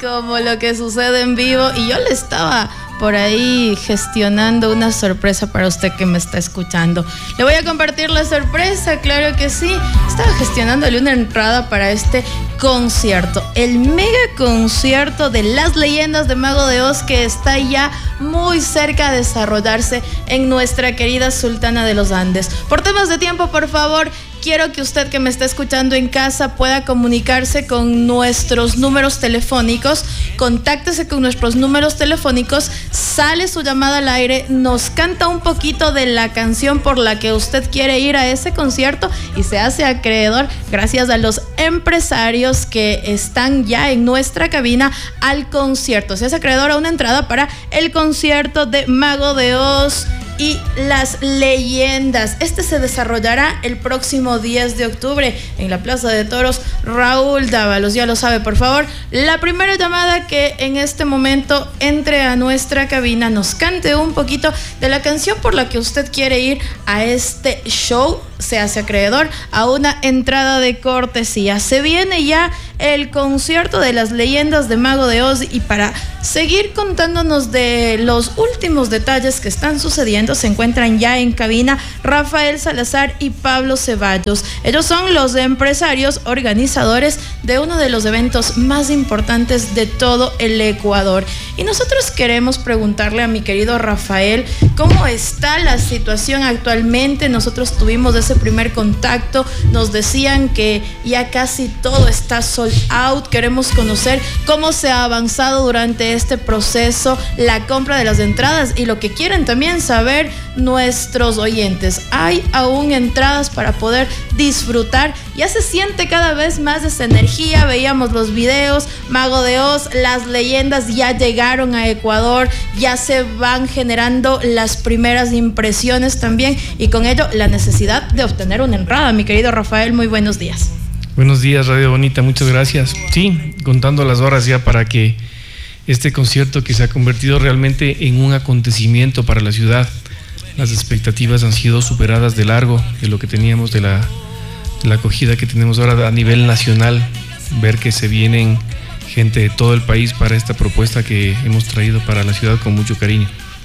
como lo que sucede en vivo, y yo le estaba por ahí gestionando una sorpresa para usted que me está escuchando. Le voy a compartir la sorpresa, claro que sí. Estaba gestionándole una entrada para este concierto, el mega concierto de las leyendas de Mago de Oz, que está ya muy cerca de desarrollarse en nuestra querida Sultana de los Andes. Por temas de tiempo, por favor, quiero que usted que me está escuchando en casa pueda comunicarse con nuestros números telefónicos. Contáctese con nuestros números telefónicos, sale su llamada al aire, nos canta un poquito de la canción por la que usted quiere ir a ese concierto y se hace acreedor, gracias a los empresarios que están ya en nuestra cabina, al concierto. Se hace acreedor a una entrada para el concierto de Mago de Oz y las leyendas. Este se desarrollará el próximo 10 de octubre en la Plaza de Toros Raúl Dávalos. Ya lo sabe, por favor, la primera llamada que en este momento entre a nuestra cabina, nos cante un poquito de la canción por la que usted quiere ir a este show, se hace acreedor a una entrada de cortesía. Se viene ya el concierto de las leyendas de Mago de Oz, y para seguir contándonos de los últimos detalles que están sucediendo, se encuentran ya en cabina Rafael Salazar y Pablo Ceballos. Ellos son los empresarios organizadores de uno de los eventos más importantes de todo el Ecuador. Y nosotros queremos preguntarle a mi querido Rafael cómo está la situación actualmente. Nosotros tuvimos ese primer contacto, nos decían que ya casi todo está sold out. Queremos conocer cómo se ha avanzado durante este proceso la compra de las entradas, y lo que quieren también saber nuestros oyentes: ¿hay aún entradas para poder disfrutar? Ya se siente cada vez más esa energía, veíamos los videos, Mago de Oz, las leyendas ya llegaron a Ecuador, ya se van generando las primeras impresiones también, y con ello la necesidad de obtener una entrada. Mi querido Rafael, muy buenos días. Buenos días, Radio Bonita, muchas gracias. Sí, contando las horas ya para que este concierto, que se ha convertido realmente en un acontecimiento para la ciudad, las expectativas han sido superadas de largo de lo que teníamos, de la acogida que tenemos ahora a nivel nacional, ver que se vienen gente de todo el país para esta propuesta que hemos traído para la ciudad con mucho cariño.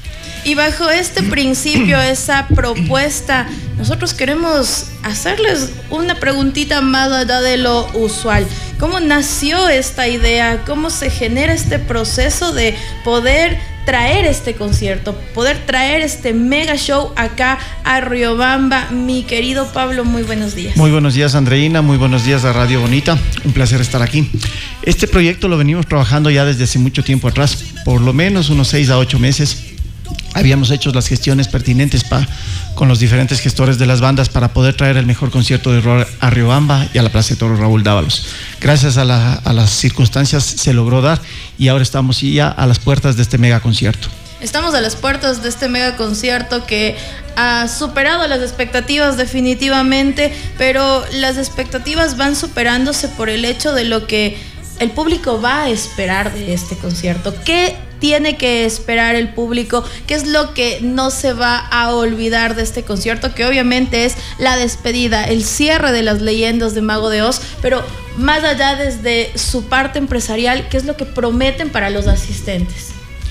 Y bajo este principio, esa propuesta, nosotros queremos hacerles una preguntita más allá de lo usual. ¿Cómo nació esta idea? ¿Cómo se genera este proceso de poder traer este concierto, poder traer este mega show acá a Riobamba? Mi querido Pablo, muy buenos días. Muy buenos días, Andreina, muy buenos días a Radio Bonita, un placer estar aquí. Este proyecto lo venimos trabajando ya desde hace mucho tiempo atrás, por lo menos unos 6 a 8 meses. Habíamos hecho las gestiones pertinentes con los diferentes gestores de las bandas para poder traer el mejor concierto de rock a Riobamba y a la Plaza de Toros Raúl Dávalos. Gracias a las circunstancias se logró dar, y ahora estamos ya a las puertas de este mega concierto. Estamos a las puertas de este mega concierto que ha superado las expectativas definitivamente, pero las expectativas van superándose por el hecho de lo que el público va a esperar de este concierto. ¿Qué tiene que esperar el público? ¿Qué es lo que no se va a olvidar de este concierto? Que obviamente es la despedida, el cierre de las leyendas de Mago de Oz, pero más allá, desde su parte empresarial, ¿qué es lo que prometen para los asistentes?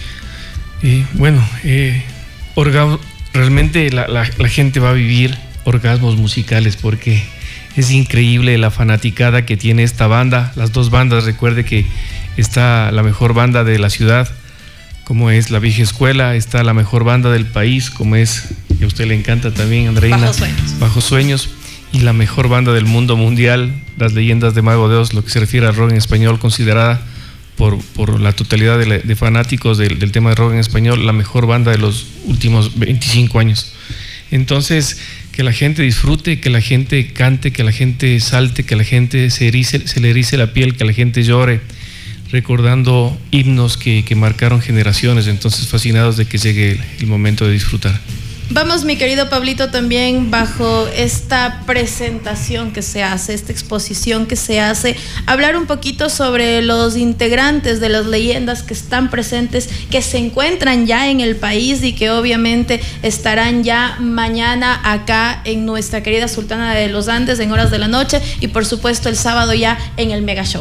Realmente la gente va a vivir orgasmos musicales, porque es increíble la fanaticada que tiene esta banda. Las dos bandas, recuerde que está la mejor banda de la ciudad, como es la Vieja Escuela, está la mejor banda del país, como es, que a usted le encanta también, Andreina, Bajo Sueños, y la mejor banda del mundo mundial, las leyendas de Mago de Oz, lo que se refiere a rock en español, considerada por la totalidad de fanáticos del tema de rock en español, la mejor banda de los últimos 25 años. Entonces, que la gente disfrute, que la gente cante, que la gente salte, que la gente se le erice la piel, que la gente llore, recordando himnos que marcaron generaciones. Entonces, fascinados de que llegue el momento de disfrutar. Vamos, mi querido Pablito, también bajo esta presentación que se hace, esta exposición que se hace, hablar un poquito sobre los integrantes de las leyendas que están presentes, que se encuentran ya en el país y que obviamente estarán ya mañana acá en nuestra querida Sultana de los Andes en horas de la noche, y por supuesto el sábado ya en el Mega Show.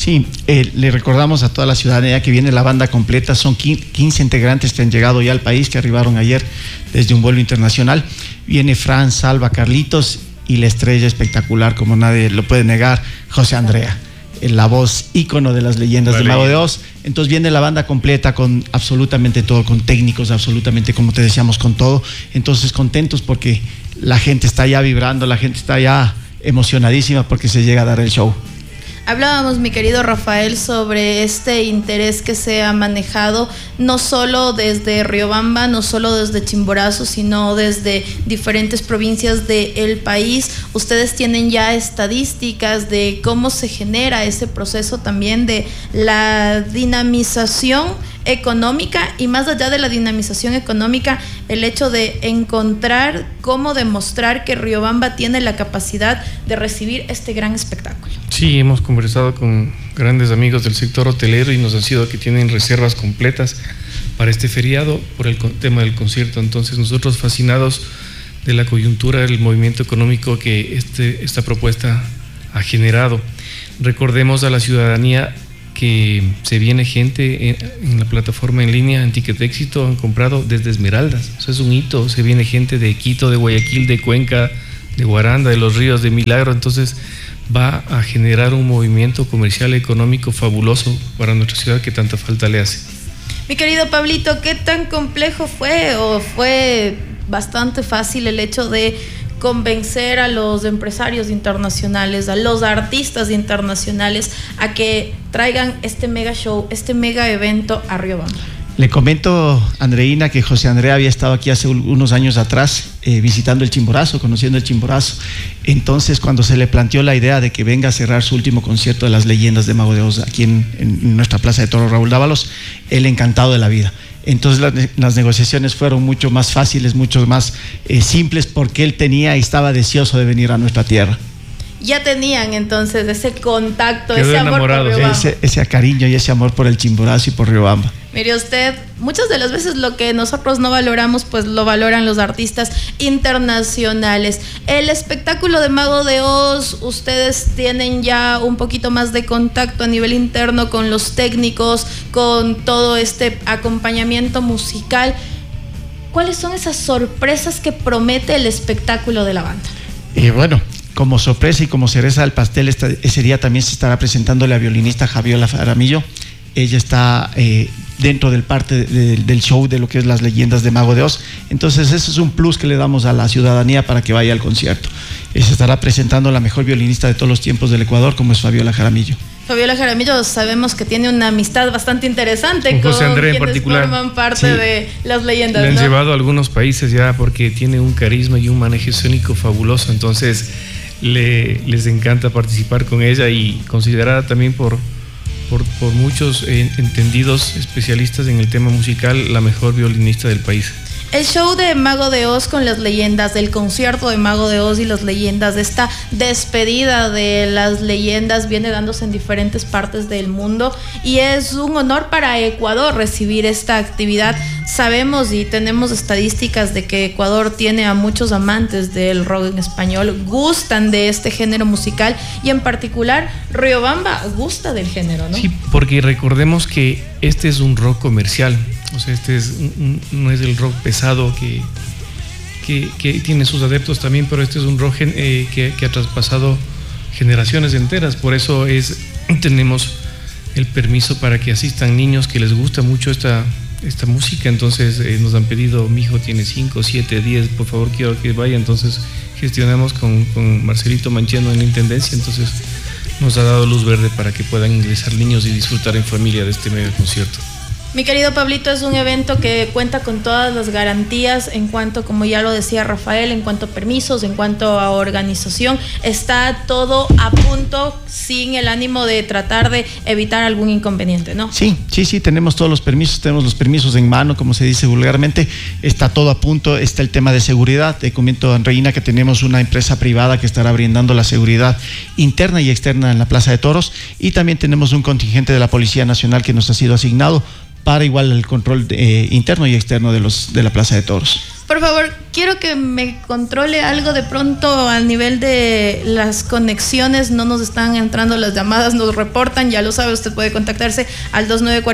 Sí, le recordamos a toda la ciudadanía que viene la banda completa, son 15 integrantes que han llegado ya al país, que arribaron ayer desde un vuelo internacional. Viene Fran, Salva, Carlitos y la estrella espectacular, como nadie lo puede negar, José Andrea, la voz ícono de las leyendas de Mago de Oz. Entonces viene la banda completa con absolutamente todo, con técnicos, absolutamente, como te decíamos, con todo. Entonces contentos porque la gente está ya vibrando, la gente está ya emocionadísima porque se llega a dar el show. Hablábamos, mi querido Rafael, sobre este interés que se ha manejado no solo desde Riobamba, no solo desde Chimborazo, sino desde diferentes provincias del país. Ustedes tienen ya estadísticas de cómo se genera ese proceso también de la dinamización económica, y más allá de la dinamización económica, el hecho de encontrar cómo demostrar que Riobamba tiene la capacidad de recibir este gran espectáculo. Sí, hemos conversado con grandes amigos del sector hotelero y nos han sido que tienen reservas completas para este feriado por el tema del concierto. Entonces nosotros fascinados de la coyuntura del movimiento económico que esta propuesta ha generado. Recordemos a la ciudadanía que se viene gente en la plataforma en línea en Ticket Éxito, han comprado desde Esmeraldas, o sea, es un hito. Se viene gente de Quito, de Guayaquil, de Cuenca, de Guaranda, de Los Ríos, de Milagro. Entonces va a generar un movimiento comercial económico fabuloso para nuestra ciudad que tanta falta le hace. Mi querido Pablito, ¿qué tan complejo fue o fue bastante fácil el hecho de convencer a los empresarios internacionales, a los artistas internacionales a que traigan este mega show, este mega evento a Riobamba? Le comento, Andreina, que José Andrea había estado aquí hace unos años atrás visitando el Chimborazo, conociendo el Chimborazo. Entonces, cuando se le planteó la idea de que venga a cerrar su último concierto de las leyendas de Mago de Oz aquí en nuestra Plaza de Toros Raúl Dávalos, él encantado de la vida. Entonces las negociaciones fueron mucho más fáciles, mucho más simples, porque él tenía y estaba deseoso de venir a nuestra tierra. Ya tenían entonces ese contacto, quedó ese amor por Riobamba. Ese cariño y ese amor por el Chimborazo y por Riobamba. Mire usted, muchas de las veces lo que nosotros no valoramos, pues lo valoran los artistas internacionales. El espectáculo de Mago de Oz, ustedes tienen ya un poquito más de contacto a nivel interno con los técnicos, con todo este acompañamiento musical. ¿Cuáles son esas sorpresas que promete el espectáculo de la banda? Bueno, como sorpresa y como cereza del pastel, ese día también se estará presentando la violinista Fabiola Jaramillo. Ella está dentro del parte del show de lo que es las leyendas de Mago de Oz. Entonces ese es un plus que le damos a la ciudadanía para que vaya al concierto. Se estará presentando la mejor violinista de todos los tiempos del Ecuador, como es Fabiola Jaramillo. Fabiola Jaramillo, sabemos que tiene una amistad bastante interesante con José Andrés en particular. Forman parte de las leyendas. Le han llevado a algunos países ya porque tiene un carisma y un manejo escénico fabuloso. Entonces les encanta participar con ella y considerada también por muchos entendidos especialistas en el tema musical la mejor violinista del país. El show de Mago de Oz con las leyendas, el concierto de Mago de Oz y las leyendas, esta despedida de las leyendas viene dándose en diferentes partes del mundo y es un honor para Ecuador recibir esta actividad. Sabemos y tenemos estadísticas de que Ecuador tiene a muchos amantes del rock en español, gustan de este género musical y en particular Riobamba gusta del género, ¿no? Sí, porque recordemos que este es un rock comercial. O sea, no es el rock pesado que tiene sus adeptos también, pero este es un rock que ha traspasado generaciones enteras. Por eso tenemos el permiso para que asistan niños que les gusta mucho esta música. Entonces nos han pedido, mi hijo tiene 5, 7, 10, por favor quiero que vaya. Entonces gestionamos con Marcelito Mancheno en la Intendencia. Entonces nos ha dado luz verde para que puedan ingresar niños y disfrutar en familia de este mega concierto. Mi querido Pablito, es un evento que cuenta con todas las garantías en cuanto, como ya lo decía Rafael, en cuanto a permisos, en cuanto a organización. Está todo a punto sin el ánimo de tratar de evitar algún inconveniente, ¿no? Sí, tenemos todos los permisos en mano, como se dice vulgarmente. Está todo a punto, está el tema de seguridad. Te comento, Andreina, que tenemos una empresa privada que estará brindando la seguridad interna y externa en la Plaza de Toros y también tenemos un contingente de la Policía Nacional que nos ha sido asignado para igual el control interno y externo de la Plaza de Toros. Por favor, quiero que me controle algo de pronto a nivel de las conexiones. No nos están entrando las llamadas, nos reportan, ya lo sabe, usted puede contactarse al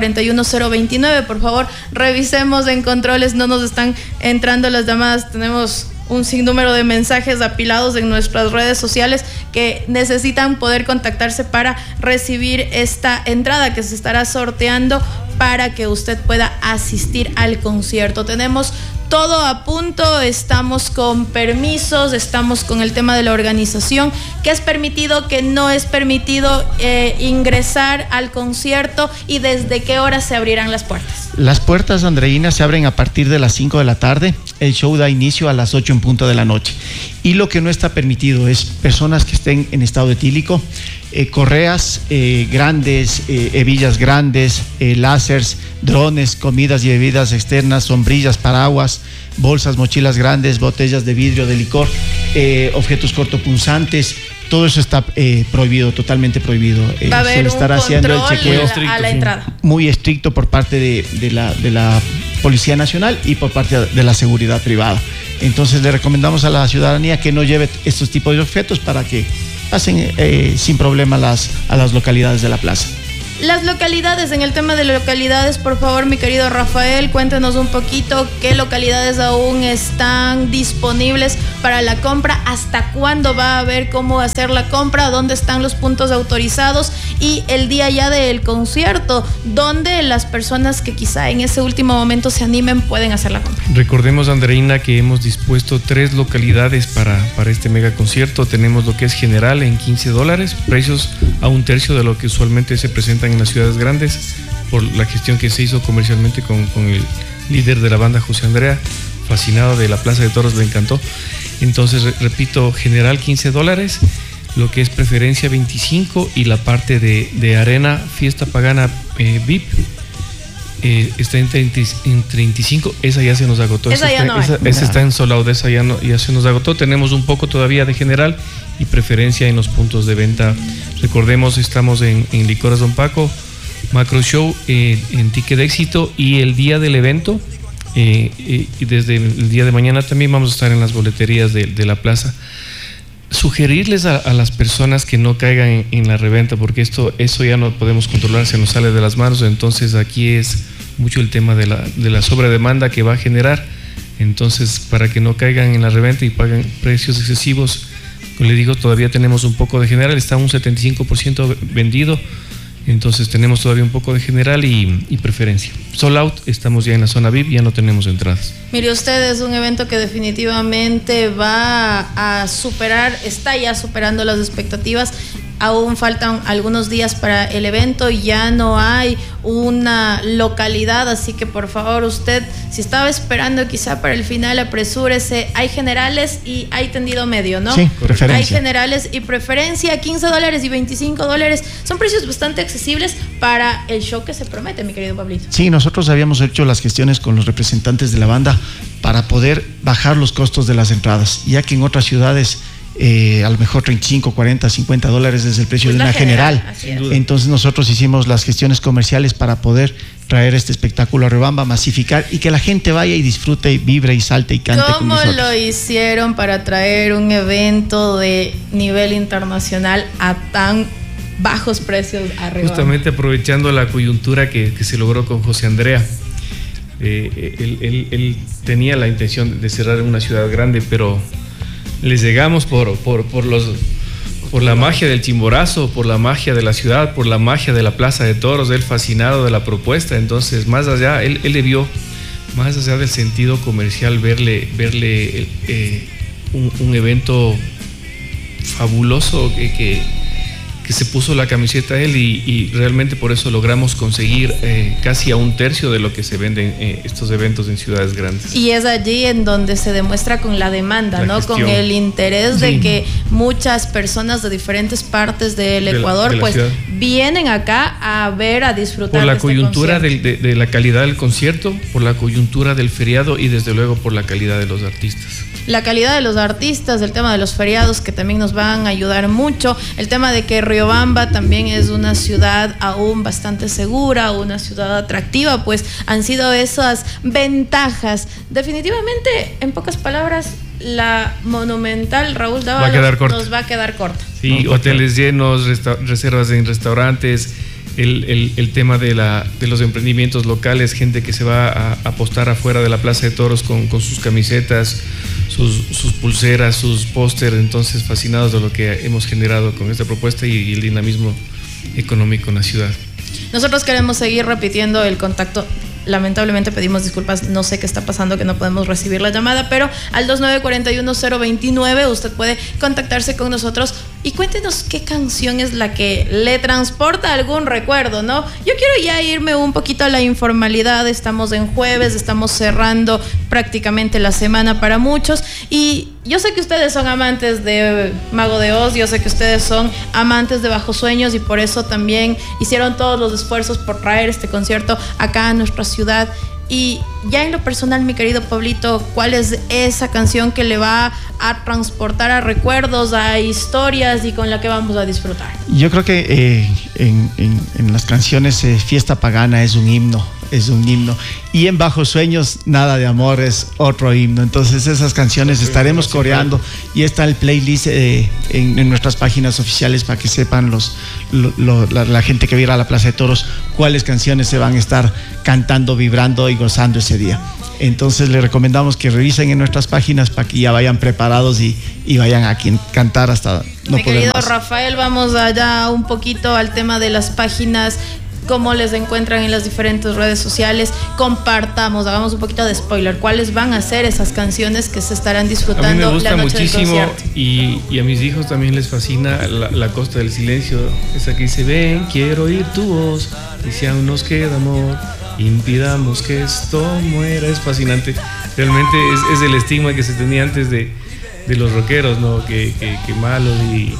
2941-029. Por favor, revisemos en controles, no nos están entrando las llamadas. Tenemos un sinnúmero de mensajes apilados en nuestras redes sociales que necesitan poder contactarse para recibir esta entrada que se estará sorteando para que usted pueda asistir al concierto. Tenemos todo a punto, estamos con permisos, estamos con el tema de la organización, qué es permitido, qué no es permitido ingresar al concierto y desde qué hora se abrirán las puertas. Las puertas, Andreina, se abren a partir de las 5 de la tarde. El show da inicio a las 8 en punto de la noche. Y lo que no está permitido es personas que estén en estado etílico, correas grandes, hebillas grandes, láseres, drones, comidas y bebidas externas, sombrillas, paraguas, bolsas, mochilas grandes, botellas de vidrio, de licor, objetos cortopunzantes. Todo eso está prohibido, totalmente prohibido. Va a haber se estará un haciendo el control chequeo a la entrada. Muy estricto por parte de la Policía Nacional y por parte de la seguridad privada. Entonces le recomendamos a la ciudadanía que no lleve estos tipos de objetos para que pasen sin problema a las localidades de la plaza. Las localidades, en el tema de localidades, por favor, mi querido Rafael, cuéntenos un poquito qué localidades aún están disponibles para la compra, hasta cuándo va a haber cómo hacer la compra, dónde están los puntos autorizados y el día ya del concierto, donde las personas que quizá en ese último momento se animen pueden hacer la compra. Recordemos, Andreina, que hemos dispuesto 3 localidades para este mega concierto. Tenemos lo que es general en $15, precios a un tercio de lo que usualmente se presentan en las ciudades grandes, por la gestión que se hizo comercialmente con el líder de la banda, José Andrea, fascinado de la Plaza de Toros, le encantó. Entonces, repito, general $15, lo que es preferencia 25 y la parte de arena, fiesta pagana VIP, está en 35, esa ya se nos agotó. Esa ya no hay. Esa está en sold out, esa ya se nos agotó. Tenemos un poco todavía de general y preferencia en los puntos de venta. Recordemos, estamos en Licores Don Paco, Macro Show, en Ticket Éxito, y el día del evento, y desde el día de mañana también vamos a estar en las boleterías de la plaza. Sugerirles a las personas que no caigan en la reventa, porque eso ya no podemos controlar, se nos sale de las manos. Entonces aquí es mucho el tema de la sobredemanda que va a generar. Entonces, para que no caigan en la reventa y paguen precios excesivos, como les digo, todavía tenemos un poco de general, está un 75% vendido. Entonces tenemos todavía un poco de general y preferencia. Sold out, estamos ya en la zona VIP, ya no tenemos entradas. Mire usted, es un evento que definitivamente va a superar, está ya superando las expectativas. Aún faltan algunos días para el evento y ya no hay una localidad, así que por favor usted, si estaba esperando quizá para el final, apresúrese. Hay generales y hay tendido medio, ¿no? Sí, preferencia. Hay generales y preferencia, $15 y $25. Son precios bastante accesibles para el show que se promete, mi querido Pablito. Sí, nosotros habíamos hecho las gestiones con los representantes de la banda para poder bajar los costos de las entradas, ya que en otras ciudades a lo mejor $35, $40, $50 es el precio de una general. Entonces nosotros hicimos las gestiones comerciales para poder traer este espectáculo a Riobamba, masificar y que la gente vaya y disfrute y vibre y salte y cante con nosotros. ¿Cómo lo hicieron para traer un evento de nivel internacional a tan bajos precios a Riobamba? Justamente aprovechando la coyuntura que se logró con José Andrea. Él tenía la intención de cerrar en una ciudad grande, pero les llegamos por la magia del Chimborazo, por la magia de la ciudad, por la magia de la Plaza de Toros, él fascinado de la propuesta. Entonces, más allá, él le vio, más allá del sentido comercial, verle un evento fabuloso que se puso la camiseta a él y realmente por eso logramos conseguir casi a un tercio de lo que se venden estos eventos en ciudades grandes. Y es allí en donde se demuestra con la demanda, ¿no? Con el interés de que muchas personas de diferentes partes del Ecuador pues ciudad vienen acá a ver, a disfrutar. Por la de coyuntura este de la calidad del concierto, por la coyuntura del feriado y desde luego por la calidad de los artistas. la calidad de los artistas, el tema de los feriados que también nos van a ayudar mucho, el tema de que Riobamba también es una ciudad aún bastante segura, una ciudad atractiva, pues han sido esas ventajas. Definitivamente, en pocas palabras, la Monumental Raúl Dávalos nos va a quedar corta. Sí, hoteles llenos, reservas en restaurantes, el tema de los emprendimientos locales, gente que se va a apostar afuera de la Plaza de Toros con sus camisetas, sus pulseras, sus póster. Entonces, fascinados de lo que hemos generado con esta propuesta y el dinamismo económico en la ciudad. Nosotros queremos seguir repitiendo el contacto. Lamentablemente pedimos disculpas, no sé qué está pasando que no podemos recibir la llamada, pero al 2941-029 usted puede contactarse con nosotros y cuéntenos qué canción es la que le transporta algún recuerdo, ¿no? Yo quiero ya irme un poquito a la informalidad. Estamos en jueves, estamos cerrando prácticamente la semana para muchos y yo sé que ustedes son amantes de Mago de Oz, yo sé que ustedes son amantes de Bajo Sueños y por eso también hicieron todos los esfuerzos por traer este concierto acá a nuestra ciudad. Y ya en lo personal, mi querido Pablito, ¿cuál es esa canción que le va a transportar a recuerdos, a historias y con la que vamos a disfrutar? Yo creo que en las canciones Fiesta Pagana es un himno. Y en Bajo Sueños, Nada de Amor es otro himno. Entonces esas canciones estaremos coreando y está el playlist en nuestras páginas oficiales para que sepan la gente que va a ir a la Plaza de Toros cuáles canciones se van a estar cantando, vibrando y gozando ese día. Entonces les recomendamos que revisen en nuestras páginas para que ya vayan preparados y vayan a cantar hasta no mi poder querido más. Rafael, vamos allá un poquito al tema de las páginas. Cómo les encuentran en las diferentes redes sociales. Compartamos, hagamos un poquito de spoiler. ¿Cuáles van a ser esas canciones que se estarán disfrutando a mí me gusta la noche muchísimo del concierto? Y a mis hijos también les fascina la Costa del Silencio, esa que dice: ven, quiero oír tu voz, y si aún nos queda amor, impidamos que esto muera. Es fascinante. Realmente es el estigma que se tenía antes de los rockeros, ¿no? Que malos y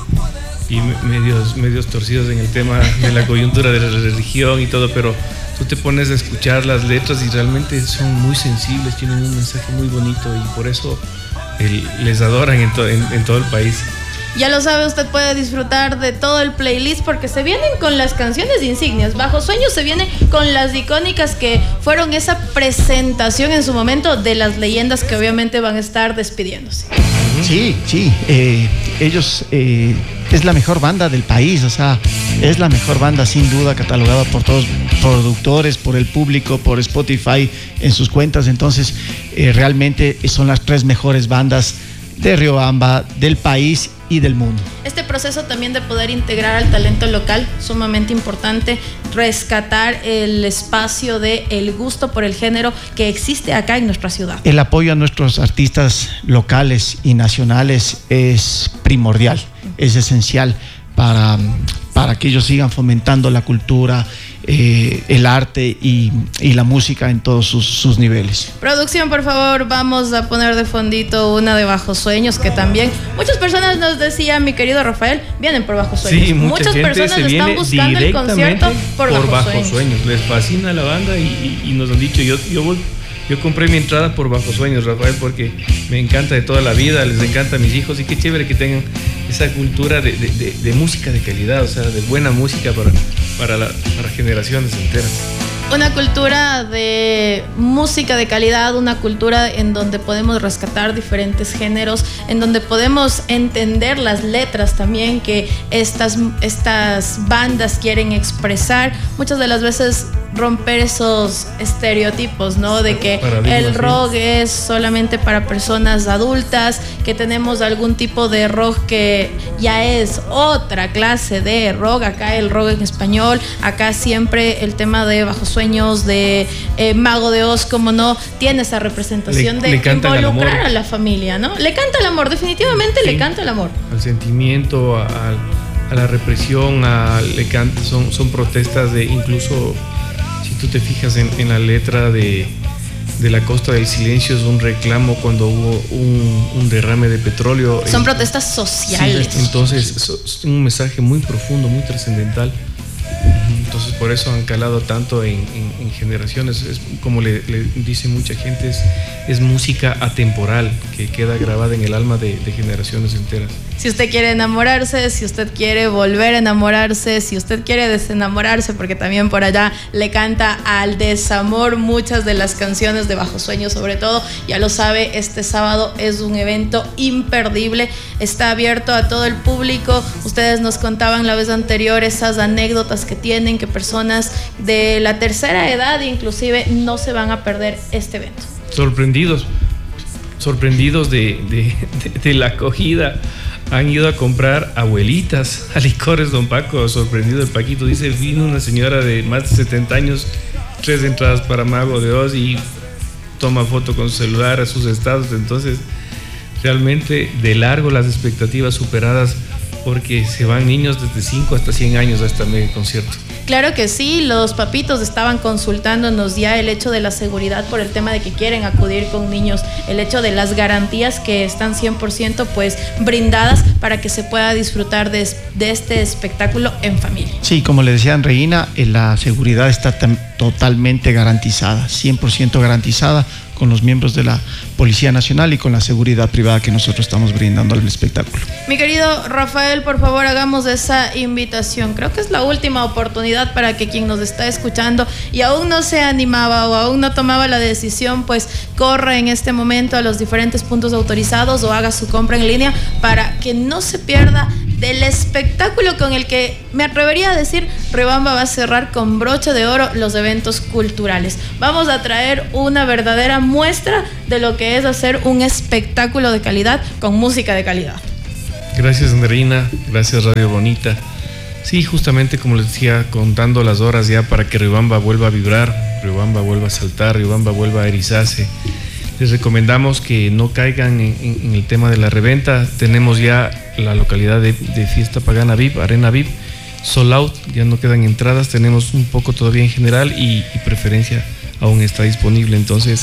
medios torcidos en el tema de la coyuntura de la religión y todo, pero tú te pones a escuchar las letras y realmente son muy sensibles, tienen un mensaje muy bonito y por eso les adoran en todo el país. Ya lo sabe, usted puede disfrutar de todo el playlist porque se vienen con las canciones insignias. Bajo Sueños se viene con las icónicas que fueron esa presentación en su momento de las leyendas que obviamente van a estar despidiéndose. Sí, ellos es la mejor banda del país, o sea, es la mejor banda sin duda, catalogada por todos productores, por el público, por Spotify en sus cuentas. Entonces realmente son las 3 mejores bandas de Riobamba, del país y del mundo. Este proceso también de poder integrar al talento local, sumamente importante, rescatar el espacio de el gusto por el género que existe acá en nuestra ciudad. El apoyo a nuestros artistas locales y nacionales es primordial, es esencial para que ellos sigan fomentando la cultura, el arte y la música en todos sus niveles. Producción, por favor, vamos a poner de fondito una de Bajo Sueños, que también muchas personas nos decían, mi querido Rafael, vienen por Bajo Sueños. Sí, muchas personas están buscando el concierto por Bajo Sueños. Les fascina la banda y nos han dicho, yo compré mi entrada por Bajo Sueños, Rafael, porque me encanta de toda la vida, les encanta a mis hijos y qué chévere que tengan esa cultura de música de calidad, o sea, de buena música para generaciones enteras. Una cultura de música de calidad, una cultura en donde podemos rescatar diferentes géneros, en donde podemos entender las letras también que estas bandas quieren expresar. Muchas de las veces romper esos estereotipos, ¿no? De que el rock es solamente para personas adultas, que tenemos algún tipo de rock que ya es otra clase de rock. Acá el rock en español, acá siempre el tema de Bajo Sueños, de Mago de Oz, como no, tiene esa representación de involucrar a la familia, ¿no? Le canta el amor, definitivamente sí. Le canta el amor. Al sentimiento, a la represión, son protestas de incluso... Si tú te fijas en la letra de la Costa del Silencio, es un reclamo cuando hubo un derrame de petróleo. Son protestas sociales. Sí, entonces es un mensaje muy profundo, muy trascendental. Entonces por eso han calado tanto en generaciones. Es, como le dice mucha gente, es música atemporal que queda grabada en el alma de generaciones enteras. Si usted quiere enamorarse, si usted quiere volver a enamorarse, si usted quiere desenamorarse, porque también por allá le canta al desamor muchas de las canciones de Bajo Sueño, sobre todo, ya lo sabe, este sábado es un evento imperdible, está abierto a todo el público. Ustedes nos contaban la vez anterior esas anécdotas que tienen, que personas de la tercera edad inclusive no se van a perder este evento. Sorprendidos de la acogida. Han ido a comprar abuelitas a Licores Don Paco. Sorprendido el Paquito, dice, vino una señora de más de 70 años, 3 entradas para Mago de Oz, y toma foto con su celular a sus estados. Entonces, realmente de largo las expectativas superadas, porque se van niños desde 5 hasta 100 años a este mega concierto. Claro que sí, los papitos estaban consultándonos ya el hecho de la seguridad por el tema de que quieren acudir con niños, el hecho de las garantías que están 100% pues brindadas para que se pueda disfrutar de este espectáculo en familia. Sí, como le decía Andreina, la seguridad está totalmente garantizada, 100% garantizada, con los miembros de la Policía Nacional y con la seguridad privada que nosotros estamos brindando al espectáculo. Mi querido Rafael, por favor, hagamos esa invitación. Creo que es la última oportunidad para que quien nos está escuchando y aún no se animaba o aún no tomaba la decisión, pues corra en este momento a los diferentes puntos autorizados o haga su compra en línea para que no se pierda del espectáculo con el que me atrevería a decir Riobamba va a cerrar con broche de oro los eventos culturales. Vamos a traer una verdadera muestra de lo que es hacer un espectáculo de calidad con música de calidad. Gracias, Andreina, gracias, Radio Bonita. Sí, justamente como les decía, contando las horas ya para que Riobamba vuelva a vibrar, Riobamba vuelva a saltar, Riobamba vuelva a erizarse. Les recomendamos que no caigan en el tema de la reventa. Tenemos ya la localidad de Fiesta Pagana VIP, Arena VIP, sold out, ya no quedan entradas. Tenemos un poco todavía en general y preferencia aún está disponible. Entonces,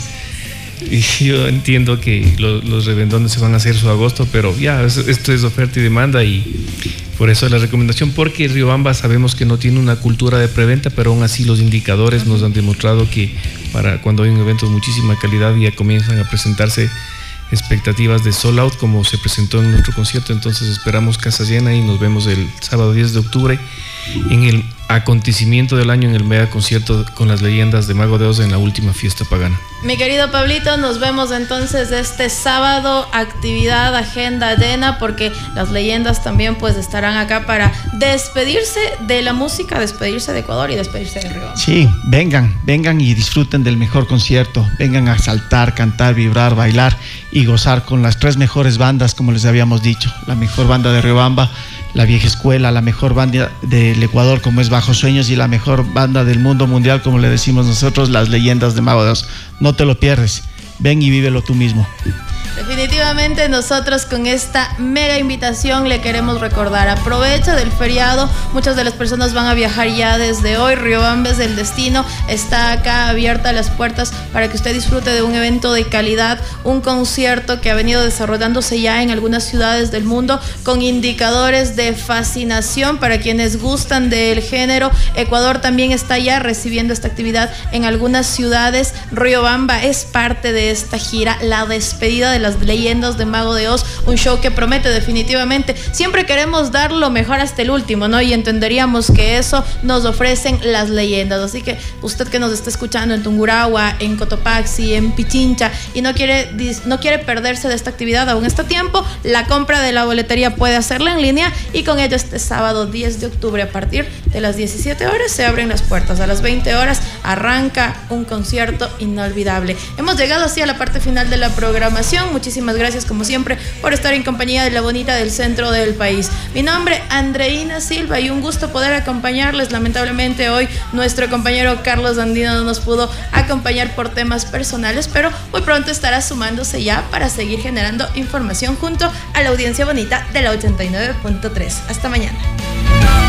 yo entiendo que los revendones se van a hacer su agosto, pero ya esto es oferta y demanda, y por eso la recomendación, porque Riobamba sabemos que no tiene una cultura de preventa, pero aún así los indicadores nos han demostrado que para cuando hay un evento de muchísima calidad ya comienzan a presentarse expectativas de sold out, como se presentó en nuestro concierto. Entonces esperamos casa llena y nos vemos el sábado 10 de octubre en el acontecimiento del año, en el mega concierto con las leyendas de Mago de Oz en la última Fiesta Pagana. Mi querido Pablito, nos vemos entonces este sábado, actividad, agenda llena, porque las leyendas también pues estarán acá para despedirse de la música, despedirse de Ecuador y despedirse de Riobamba. Sí, vengan y disfruten del mejor concierto, vengan a saltar, cantar, vibrar, bailar y gozar con las 3 mejores bandas, como les habíamos dicho, la mejor banda de Riobamba, la vieja escuela, la mejor banda del Ecuador como es Bajo Sueños, y la mejor banda del mundo mundial, como le decimos nosotros, las leyendas de Mago de Oz. No te lo pierdes, ven y vívelo tú mismo. Definitivamente nosotros con esta mega invitación le queremos recordar, aprovecha del feriado, muchas de las personas van a viajar ya desde hoy, Riobamba es el destino, está acá abierta las puertas para que usted disfrute de un evento de calidad, un concierto que ha venido desarrollándose ya en algunas ciudades del mundo con indicadores de fascinación para quienes gustan del género. Ecuador también está ya recibiendo esta actividad en algunas ciudades. Riobamba es parte de esta gira, la despedida de las leyendas de Mago de Oz, un show que promete definitivamente. Siempre queremos dar lo mejor hasta el último, ¿no? Y entenderíamos que eso nos ofrecen las leyendas. Así que usted que nos está escuchando en Tungurahua, en Cotopaxi, en Pichincha y no quiere perderse de esta actividad, aún está a tiempo. La compra de la boletería puede hacerla en línea y con ello este sábado 10 de octubre a partir de las 17 horas se abren las puertas. A las 20 horas arranca un concierto inolvidable. Hemos llegado así a la parte final de la programación. Muchísimas gracias como siempre por estar en compañía de la bonita del centro del país. Mi nombre Andreina Silva y un gusto poder acompañarles. Lamentablemente hoy nuestro compañero Carlos Andino no nos pudo acompañar por temas personales, pero muy pronto estará sumándose ya para seguir generando información junto a la audiencia bonita de la 89.3. Hasta mañana.